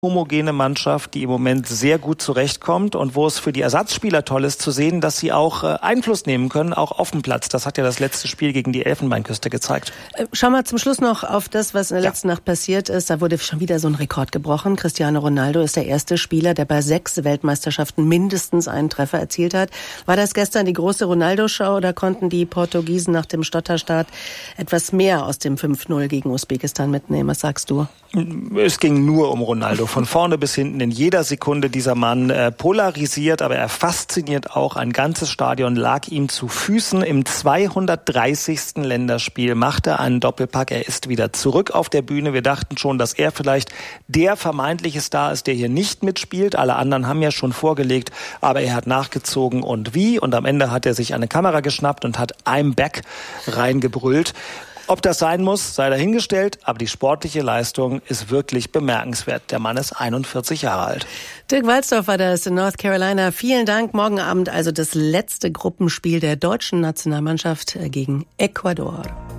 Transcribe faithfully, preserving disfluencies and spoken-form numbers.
homogene Mannschaft, die im Moment sehr gut zurechtkommt und wo es für die Ersatzspieler toll ist zu sehen, dass sie auch äh, Einfluss nehmen können, auch auf dem Platz. Das hat ja das letzte Spiel gegen die Elfenbeinküste gezeigt. Schauen wir zum Schluss noch auf das, was in der ja. letzten Nacht passiert ist. Da wurde schon wieder so ein Rekord gebrochen. Cristiano Ronaldo ist der erste Spieler, der bei sechs Weltmeisterschaften mindestens einen Treffer erzielt hat. War das gestern die große Ronaldo-Show oder konnten die Portugiesen nach dem Stotterstart etwas mehr aus dem fünf null gegen Usbekistan mitnehmen? Was sagst du? Es ging nur um Ronaldo. Von vorne bis hinten in jeder Sekunde dieser Mann äh, polarisiert, aber er fasziniert auch. Ein ganzes Stadion lag ihm zu Füßen. Im zweihundertdreißigsten Länderspiel machte er einen Doppelpack. Er ist wieder zurück auf der Bühne. Wir dachten schon, dass er vielleicht der vermeintliche Star ist, der hier nicht mitspielt. Alle anderen haben ja schon vorgelegt, aber er hat nachgezogen und wie. Und am Ende hat er sich eine Kamera geschnappt und hat I'm back reingebrüllt. Ob das sein muss, sei dahingestellt, aber die sportliche Leistung ist wirklich bemerkenswert. Der Mann ist einundvierzig Jahre alt. Dirk Walzdorf war das in North Carolina. Vielen Dank. Morgen Abend also das letzte Gruppenspiel der deutschen Nationalmannschaft gegen Ecuador.